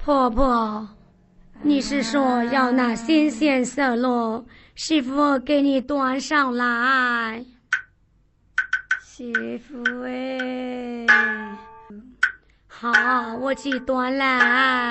婆婆，你是说要拿新鲜色螺？师傅给你端上来。 媳妇哎， 好，我去端来。